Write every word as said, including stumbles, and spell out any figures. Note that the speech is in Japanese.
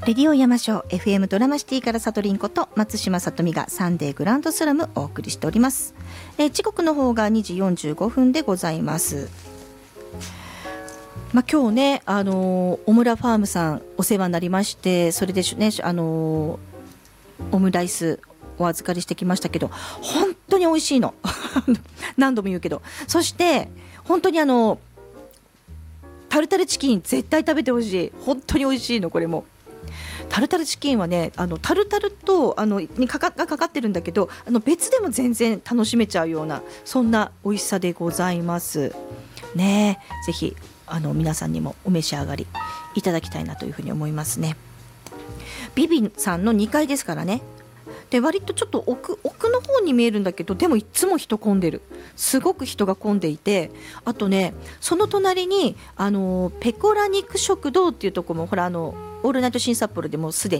レディオ山椒 エフエム ドラマシティからさとりんこと松島さとみがサンデーグランドスラムお送りしております。えー、時刻の方がにじよんじゅうごふんでございます。まあ、今日ね、あのー、オムラファームさんお世話になりまして、それでね、あのー、オムライスお預かりしてきましたけど、本当に美味しいの何度も言うけど、そして本当にあのタルタルチキン絶対食べてほしい。本当に美味しいの。これもタルタルチキンはね、あのタルタルとあのにかかがかかってるんだけど、あの別でも全然楽しめちゃうような、そんな美味しさでございますね。ぜひあの皆さんにもお召し上がりいただきたいなというふうに思いますね。ビビさんのにかいですからね。で割とちょっと 奥, 奥の方に見えるんだけど、でもいつも人混んでる。すごく人が混んでいて、あとね、その隣にあのペコラ肉食堂っていうところも、ほらあのオールナイト新札幌でもすで